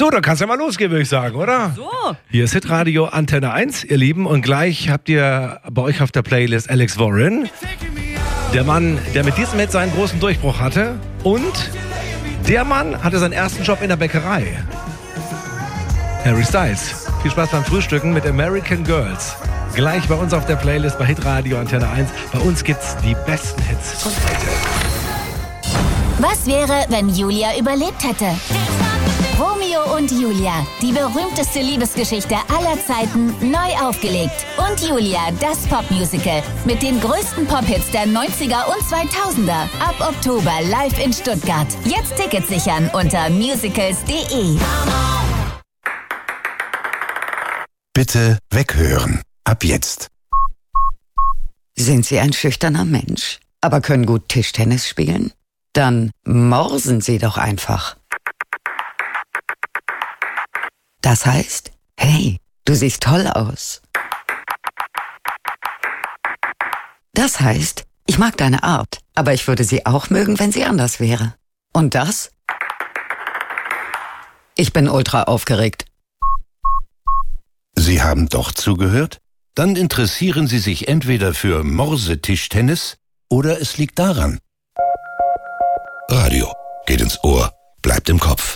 So, dann kann's ja mal losgehen, würde ich sagen, oder? So. Hier ist Hitradio Antenne 1, ihr Lieben. Und gleich habt ihr bei euch auf der Playlist Alex Warren. Der Mann, der mit diesem Hit seinen großen Durchbruch hatte. Und der Mann hatte seinen ersten Job in der Bäckerei. Harry Styles. Viel Spaß beim Frühstücken mit American Girls. Gleich bei uns auf der Playlist bei Hitradio Antenne 1. Bei uns gibt's die besten Hits von heute. Was wäre, wenn Julia überlebt hätte? Romeo und Julia, die berühmteste Liebesgeschichte aller Zeiten, neu aufgelegt. Und Julia, das Popmusical. Mit den größten Pop-Hits der 90er und 2000er. Ab Oktober live in Stuttgart. Jetzt Tickets sichern unter musicals.de. Bitte weghören. Ab jetzt. Sind Sie ein schüchterner Mensch, aber können gut Tischtennis spielen? Dann morsen Sie doch einfach. Das heißt, hey, du siehst toll aus. Das heißt, ich mag deine Art, aber ich würde sie auch mögen, wenn sie anders wäre. Und das? Ich bin ultra aufgeregt. Sie haben doch zugehört? Dann interessieren Sie sich entweder für Morsetischtennis oder es liegt daran. Radio geht ins Ohr, bleibt im Kopf.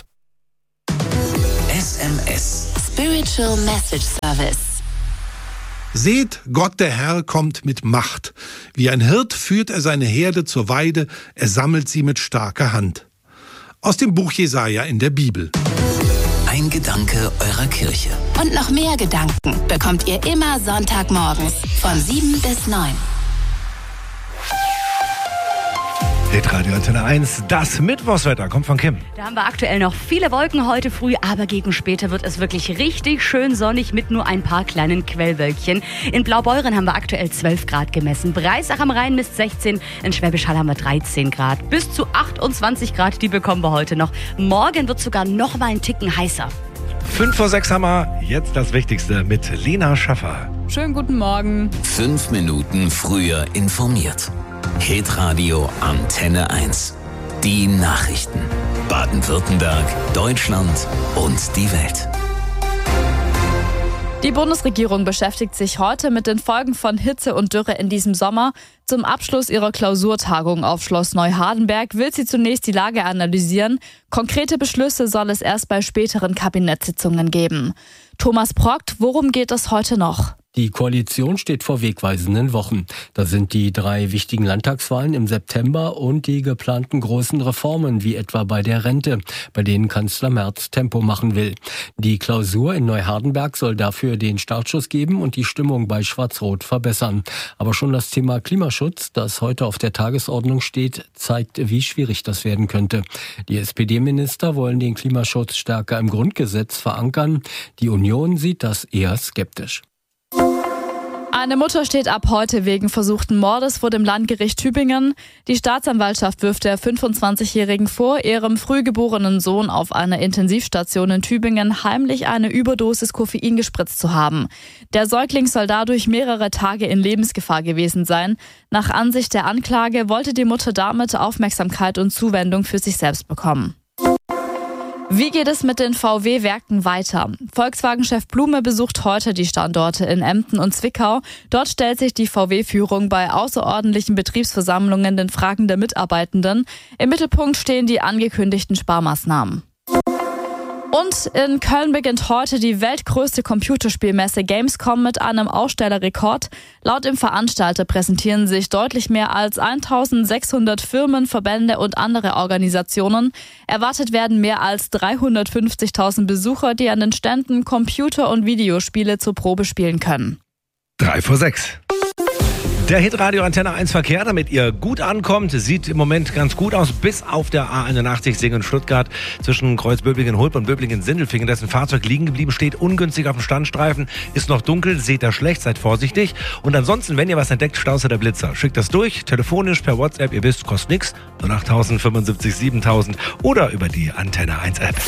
SMS. Spiritual Message Service. Seht, Gott der Herr kommt mit Macht. Wie ein Hirt führt er seine Herde zur Weide, er sammelt sie mit starker Hand. Aus dem Buch Jesaja in der Bibel. Ein Gedanke eurer Kirche. Und noch mehr Gedanken bekommt ihr immer Sonntagmorgens von 7 bis 9. Hitradio Antenne 1, das Mittwochswetter kommt von Kim. Da haben wir aktuell noch viele Wolken heute früh, aber gegen später wird es wirklich richtig schön sonnig mit nur ein paar kleinen Quellwölkchen. In Blaubeuren haben wir aktuell 12 Grad gemessen. Breisach am Rhein misst 16, in Schwäbisch Hall haben wir 13 Grad. Bis zu 28 Grad, die bekommen wir heute noch. Morgen wird sogar noch mal ein Ticken heißer. 5:06 haben wir, jetzt das Wichtigste mit Lena Schaffer. Schönen guten Morgen. 5 Minuten früher informiert. Hitradio Antenne 1. Die Nachrichten. Baden-Württemberg, Deutschland und die Welt. Die Bundesregierung beschäftigt sich heute mit den Folgen von Hitze und Dürre in diesem Sommer. Zum Abschluss ihrer Klausurtagung auf Schloss Neuhardenberg will sie zunächst die Lage analysieren. Konkrete Beschlüsse soll es erst bei späteren Kabinettssitzungen geben. Thomas Progt, worum geht es heute noch? Die Koalition steht vor wegweisenden Wochen. Da sind die 3 wichtigen Landtagswahlen im September und die geplanten großen Reformen, wie etwa bei der Rente, bei denen Kanzler Merz Tempo machen will. Die Klausur in Neuhardenberg soll dafür den Startschuss geben und die Stimmung bei Schwarz-Rot verbessern. Aber schon das Thema Klimaschutz, das heute auf der Tagesordnung steht, zeigt, wie schwierig das werden könnte. Die SPD-Minister wollen den Klimaschutz stärker im Grundgesetz verankern. Die Union sieht das eher skeptisch. Eine Mutter steht ab heute wegen versuchten Mordes vor dem Landgericht Tübingen. Die Staatsanwaltschaft wirft der 25-Jährigen vor, ihrem frühgeborenen Sohn auf einer Intensivstation in Tübingen heimlich eine Überdosis Koffein gespritzt zu haben. Der Säugling soll dadurch mehrere Tage in Lebensgefahr gewesen sein. Nach Ansicht der Anklage wollte die Mutter damit Aufmerksamkeit und Zuwendung für sich selbst bekommen. Wie geht es mit den VW-Werken weiter? Volkswagen-Chef Blume besucht heute die Standorte in Emden und Zwickau. Dort stellt sich die VW-Führung bei außerordentlichen Betriebsversammlungen den Fragen der Mitarbeitenden. Im Mittelpunkt stehen die angekündigten Sparmaßnahmen. Und in Köln beginnt heute die weltgrößte Computerspielmesse Gamescom mit einem Ausstellerrekord. Laut dem Veranstalter präsentieren sich deutlich mehr als 1600 Firmen, Verbände und andere Organisationen. Erwartet werden mehr als 350.000 Besucher, die an den Ständen Computer- und Videospiele zur Probe spielen können. 5:06. Der Hitradio Antenne 1 Verkehr, damit ihr gut ankommt, sieht im Moment ganz gut aus, bis auf der A81 Singen-Stuttgart zwischen Kreuz-Böblingen-Hulp und Böblingen-Sindelfingen. Dessen Fahrzeug liegen geblieben steht, ungünstig auf dem Standstreifen, ist noch dunkel, seht ihr schlecht, seid vorsichtig. Und ansonsten, wenn ihr was entdeckt, Stauser der Blitzer. Schickt das durch, telefonisch, per WhatsApp, ihr wisst, kostet nichts, 08000 75 7000 oder über die Antenne 1 App.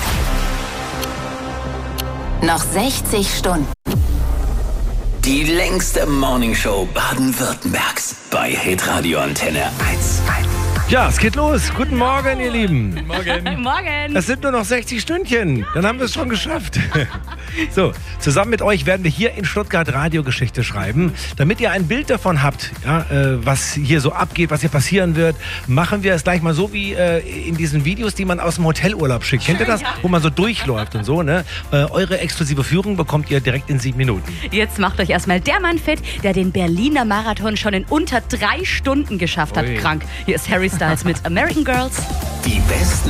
Noch 60 Stunden. Die längste Morningshow Baden-Württembergs bei Hitradio Antenne 1. Ja, es geht los. Guten Morgen, ihr Lieben. Guten Morgen. Morgen. Es sind nur noch 60 Stündchen. Dann haben wir es schon geschafft. So, zusammen mit euch werden wir hier in Stuttgart Radiogeschichte schreiben. Damit ihr ein Bild davon habt, ja, was hier so abgeht, was hier passieren wird, machen wir es gleich mal so wie in diesen Videos, die man aus dem Hotelurlaub schickt. Kennt ihr das? Wo man so durchläuft und so, ne? Eure exklusive Führung bekommt ihr direkt in 7 Minuten. Jetzt macht euch erstmal der Mann fit, der den Berliner Marathon schon in unter 3 Stunden geschafft hat. Ui. Krank. Hier ist Harry Styles mit American Girls. Die besten